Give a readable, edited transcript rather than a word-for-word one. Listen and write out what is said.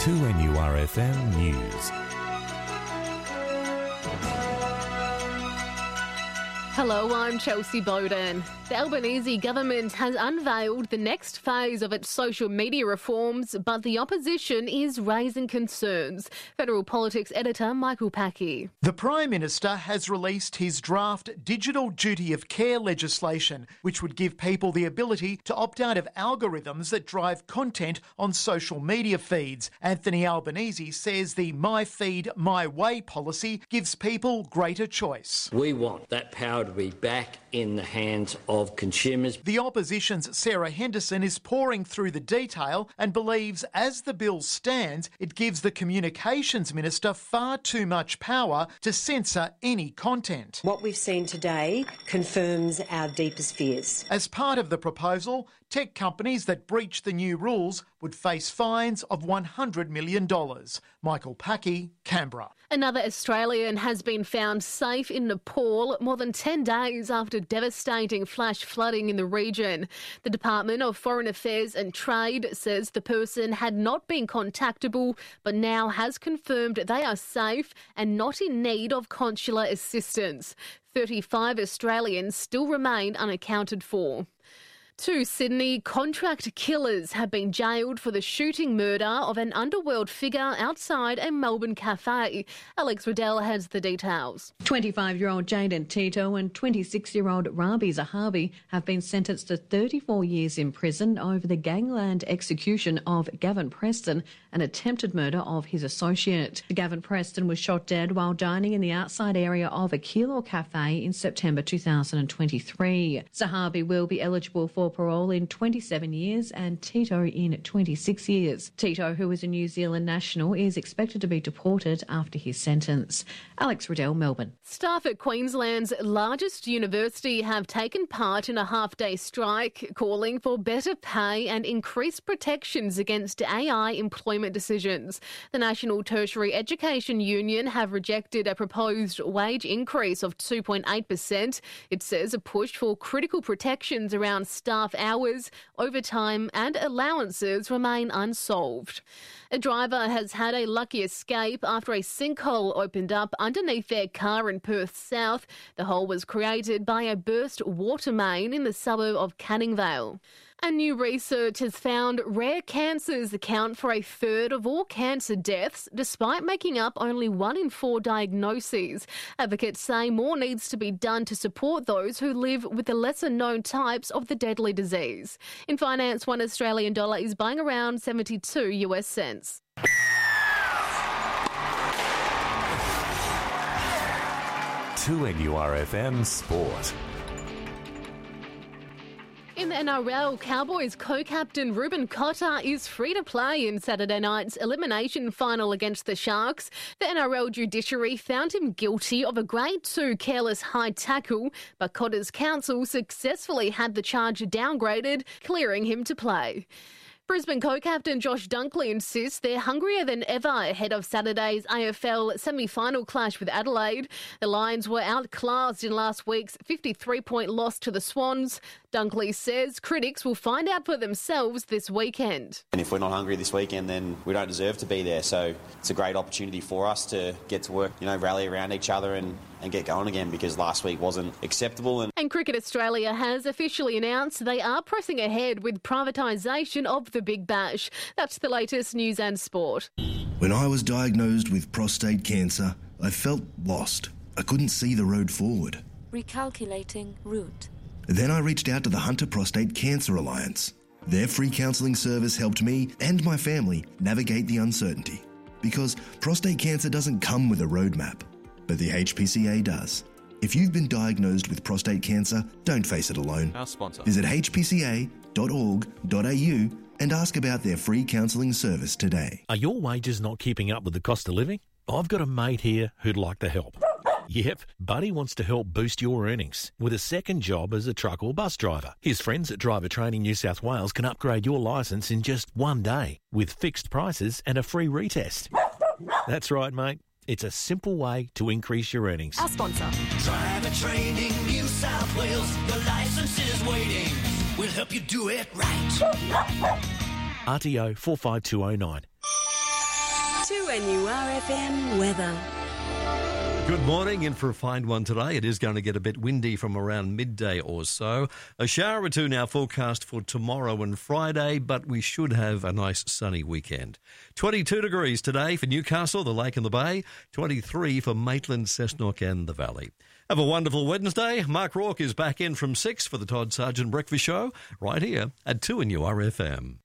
2NURFM News. Hello, I'm Chelsea Bowden. The Albanese government has unveiled the next phase of its social media reforms, but the opposition is raising concerns. Federal Politics editor Michael Packy. The Prime Minister has released his draft Digital Duty of Care legislation, which would give people the ability to opt out of algorithms that drive content on social media feeds. Anthony Albanese says the My Feed, My Way policy gives people greater choice. We want that power to be back in the hands of consumers. The opposition's Sarah Henderson is poring through the detail and believes as the bill stands, it gives the Communications Minister far too much power to censor any content. What we've seen today confirms our deepest fears. As part of the proposal, tech companies that breach the new rules would face fines of $100 million. Michael Packy, Canberra. Another Australian has been found safe in Nepal more than 10 days after devastating flash flooding in the region. The Department of Foreign Affairs and Trade says the person had not been contactable, but now has confirmed they are safe and not in need of consular assistance. 35 Australians still remain unaccounted for. Two Sydney contract killers have been jailed for the shooting murder of an underworld figure outside a Melbourne cafe. Alex Riddell has the details. 25-year-old Jaden Tito and 26-year-old Rabi Zahabi have been sentenced to 34 years in prison over the gangland execution of Gavin Preston, an attempted murder of his associate. Gavin Preston was shot dead while dining in the outside area of a Keilor cafe in September 2023. Zahabi will be eligible for parole in 27 years and Tito in 26 years. Tito, who is a New Zealand national, is expected to be deported after his sentence. Alex Riddell, Melbourne. Staff at Queensland's largest university have taken part in a half-day strike, calling for better pay and increased protections against AI employment decisions. The National Tertiary Education Union have rejected a proposed wage increase of 2.8%. It says a push for critical protections around staff hours, overtime and allowances remain unsolved. A driver has had a lucky escape after a sinkhole opened up underneath their car in Perth South. The hole was created by a burst water main in the suburb of Canning Vale. And new research has found rare cancers account for a third of all cancer deaths, despite making up only 1 in 4 diagnoses. Advocates say more needs to be done to support those who live with the lesser-known types of the deadly disease. In finance, $1 Australian dollar is buying around 72 US cents. To NURFM Sport. In the NRL, Cowboys co-captain Ruben Cotter is free to play in Saturday night's elimination final against the Sharks. The NRL judiciary found him guilty of a Grade 2 careless high tackle, but Cotter's counsel successfully had the charge downgraded, clearing him to play. Brisbane co-captain Josh Dunkley insists they're hungrier than ever ahead of Saturday's AFL semi-final clash with Adelaide. The Lions were outclassed in last week's 53-point loss to the Swans. Dunkley says critics will find out for themselves this weekend. And if we're not hungry this weekend, then we don't deserve to be there. So it's a great opportunity for us to get to work, rally around each other and get going again, because last week wasn't acceptable. And Cricket Australia has officially announced they are pressing ahead with privatisation of the Big Bash. That's the latest news and sport. When I was diagnosed with prostate cancer, I felt lost. I couldn't see the road forward. Recalculating route. Then I reached out to the Hunter Prostate Cancer Alliance. Their free counselling service helped me and my family navigate the uncertainty. Because prostate cancer doesn't come with a roadmap, but the HPCA does. If you've been diagnosed with prostate cancer, don't face it alone. Our sponsor. Visit hpca.org.au and ask about their free counselling service today. Are your wages not keeping up with the cost of living? I've got a mate here who'd like to help. Yep, Buddy wants to help boost your earnings with a second job as a truck or bus driver. His friends at Driver Training New South Wales can upgrade your licence in just one day with fixed prices and a free retest. That's right, mate. It's a simple way to increase your earnings. Our sponsor. Driver Training New South Wales. Your licence is waiting. We'll help you do it right. RTO 45209. 2NURFM weather. Good morning, in for a fine one today. It is going to get a bit windy from around midday or so. A shower or two now forecast for tomorrow and Friday, but we should have a nice sunny weekend. 22 degrees today for Newcastle, the Lake and the Bay. 23 for Maitland, Cessnock and the Valley. Have a wonderful Wednesday. Mark Rourke is back in from 6 for the Todd Sargent Breakfast Show right here at 2NURFM.